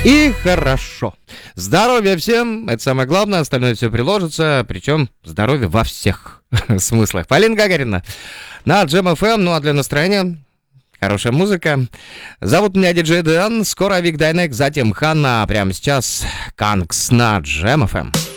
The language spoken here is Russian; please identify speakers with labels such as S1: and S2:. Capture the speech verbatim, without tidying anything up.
S1: И хорошо. Здоровья всем, это самое главное, остальное все приложится, причем здоровье во всех смыслах. Полина Гагарина на Джем эф эм, ну а для настроения хорошая музыка. Зовут меня диджей Дэн, скоро Вик Дайнек, затем Ханна, а прямо сейчас Канкс на Джем эф эм.